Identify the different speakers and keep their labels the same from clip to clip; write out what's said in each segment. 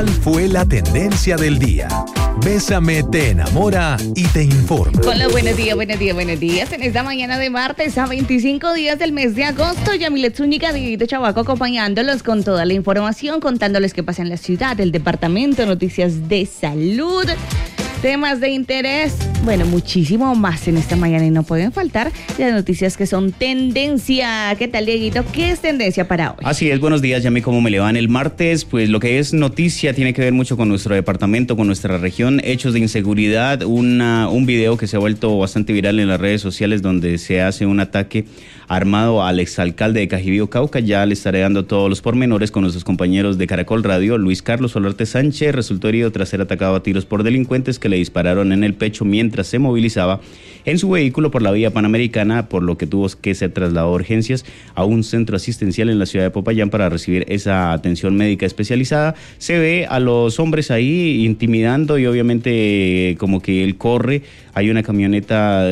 Speaker 1: ¿Cuál fue la tendencia del día? Bésame te enamora y te informa.
Speaker 2: Con los buenos días. En esta mañana de martes a 25 días del mes de agosto, Yamilet Zúñiga, Didito Chabaco, acompañándolos con toda la información, contándoles qué pasa en la ciudad, el departamento, noticias de salud, temas de interés, bueno, muchísimo más en esta mañana y no pueden faltar las noticias que son tendencia. ¿Qué tal, Dieguito? ¿Qué es tendencia para hoy?
Speaker 3: Así es, buenos días, Yami, ¿cómo me le van? El martes, pues lo que es noticia tiene que ver mucho con nuestro departamento, con nuestra región, hechos de inseguridad, un video que se ha vuelto bastante viral en las redes sociales donde se hace un ataque armado al exalcalde de Cajibío, Cauca. Ya le estaré dando todos los pormenores con nuestros compañeros de Caracol Radio. Luis Carlos Solarte Sánchez resultó herido tras ser atacado a tiros por delincuentes que le dispararon en el pecho mientras se movilizaba en su vehículo por la vía Panamericana, por lo que tuvo que ser trasladado a urgencias a un centro asistencial en la ciudad de Popayán para recibir esa atención médica especializada. Se ve a los hombres ahí intimidando y obviamente como que él corre. Hay una camioneta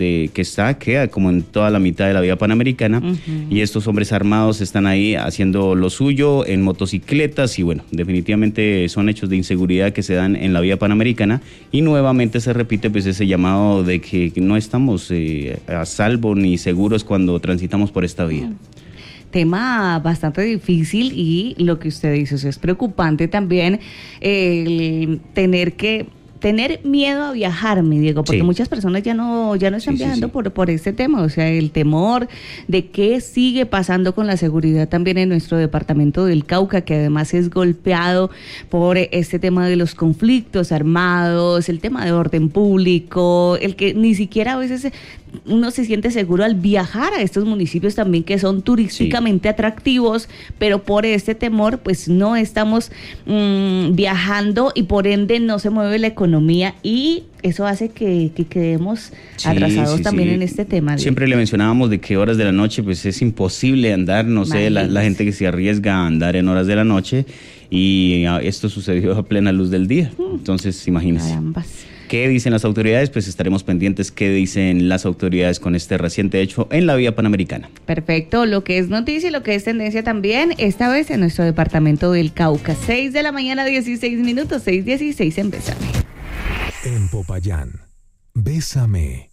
Speaker 3: queda como en toda la mitad de la vía Panamericana, y estos hombres armados están ahí haciendo lo suyo en motocicletas y bueno, definitivamente son hechos de inseguridad que se dan en la vía Panamericana y nuevamente se repite pues ese llamado de que no estamos a salvo ni seguros cuando transitamos por esta vía.
Speaker 2: Tema bastante difícil y lo que usted dice, o sea, es preocupante también el tener miedo a viajar, mi Diego, porque muchas personas ya no están viajando por este tema, o sea, el temor de qué sigue pasando con la seguridad también en nuestro departamento del Cauca, que además es golpeado por este tema de los conflictos armados, el tema de orden público, el que ni siquiera a veces uno se siente seguro al viajar a estos municipios también que son turísticamente atractivos, pero por este temor pues no estamos viajando y por ende no se mueve la economía y eso hace que quedemos atrasados también en este tema.
Speaker 3: Siempre le mencionábamos de que horas de la noche pues es imposible andar, no sé, la gente que se arriesga a andar en horas de la noche y esto sucedió a plena luz del día, entonces imagínense.
Speaker 2: Carambas.
Speaker 3: ¿Qué dicen las autoridades? Pues estaremos pendientes qué dicen las autoridades con este reciente hecho en la vía Panamericana.
Speaker 2: Perfecto, lo que es noticia y lo que es tendencia también, esta vez en nuestro departamento del Cauca. 6 de la mañana, 16 minutos, 6:16 en Bésame.
Speaker 1: En Popayán, Bésame.